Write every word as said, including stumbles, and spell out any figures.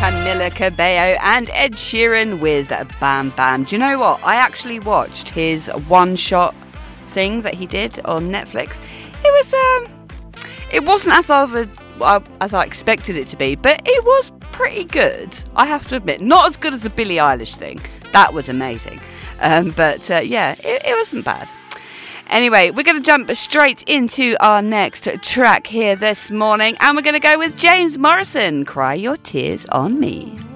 Camila Cabello and Ed Sheeran with Bam Bam. Do you know what? I actually watched his one-shot thing that he did on Netflix. It was, um, it wasn't as of a, as I expected it to be, but it was pretty good. I have to admit, not as good as the Billie Eilish thing. That was amazing. Um, but uh, yeah, it, it wasn't bad. Anyway, we're going to jump straight into our next track here this morning, and we're going to go with James Morrison, Cry Your Tears on Me.